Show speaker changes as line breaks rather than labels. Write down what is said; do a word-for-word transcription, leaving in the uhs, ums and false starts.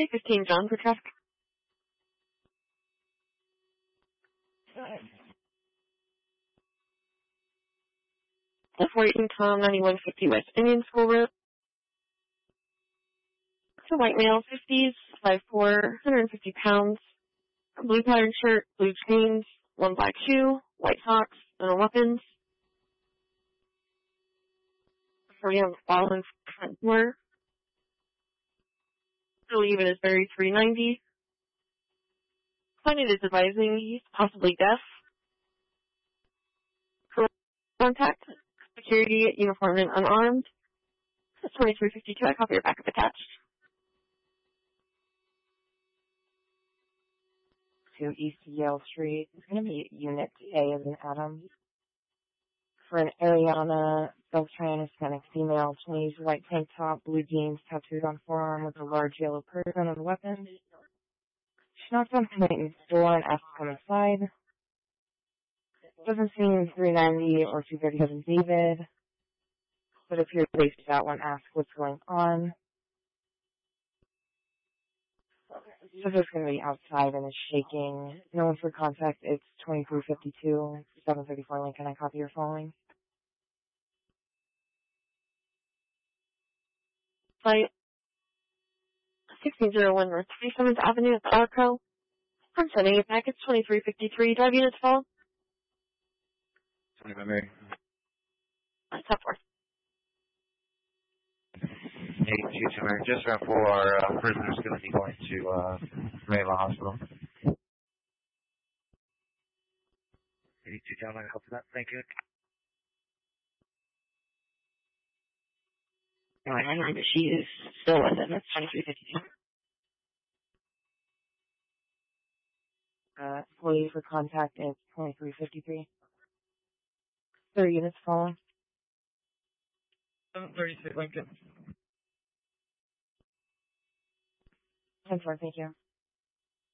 eight fifteen John for traffic. four eighteen Tom, ninety-one fifty West Indian School Road. It's a white male, fifties, five four, one hundred fifty pounds, a blue patterned shirt, blue chains, one black shoe, white socks, no weapons. Three on the following front door. I believe it is buried three ninety. Client is advising he's possibly deaf. Contact security, uniformed and unarmed. That's twenty-three fifty-two. I copy your backup attached.
To East Yale Street. It's going to be Unit A as an Adam. For an Ariana, self-trained Hispanic female, twenties, white tank top, blue jeans, tattooed on forearm with a large yellow person and weapon. She knocks on Clayton's door and asks to come inside. Doesn't seem three ninety or two thirty-seven David, but if you're based that one, ask what's going on. So it's going to be outside and is shaking. No one for contact. It's twenty-three fifty-two, seven thirty-four Lincoln. I copy your following.
Flight sixteen oh one North twenty-seventh Avenue at the Arco. I'm sending you package twenty-three fifty-three. Drive units fall.
twenty-five Mary.
That's up for.
eight two two Mary. Just around four, our uh, prisoners going to be going to uh, Mayla Hospital. eight two down, I hope that. Thank you.
No, I know that she is still with them. That's twenty-three fifty-two.
Uh, employee for contact is twenty-three fifty-three. Thirty units following.
thirty-six Lincoln.
ten four, thank you.